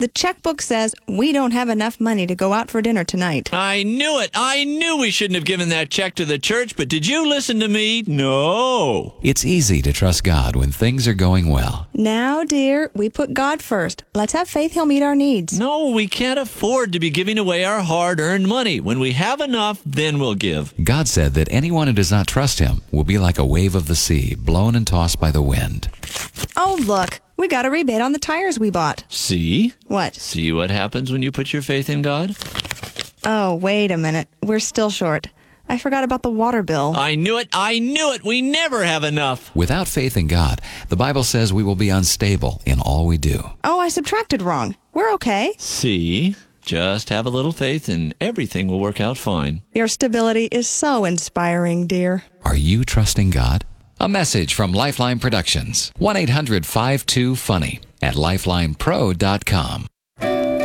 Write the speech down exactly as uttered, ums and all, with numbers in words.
The checkbook says we don't have enough money to go out for dinner tonight. I knew it. I knew we shouldn't have given that check to the church, but did you listen to me? No. It's easy to trust God when things are going well. Now, dear, we put God first. Let's have faith He'll meet our needs. No, we can't afford to be giving away our hard-earned money. When we have enough, then we'll give. God said that anyone who does not trust Him will be like a wave of the sea, blown and tossed by the wind. Oh, look. We got a rebate on the tires we bought. See? What? See what happens when you put your faith in God? Oh, wait a minute. We're still short. I forgot about the water bill. I knew it. I knew it. We never have enough. Without faith in God, the Bible says we will be unstable in all we do. Oh, I subtracted wrong. We're okay. See? Just have a little faith and everything will work out fine. Your stability is so inspiring, dear. Are you trusting God? A message from Lifeline Productions. one eight hundred five two funny at lifeline pro dot com.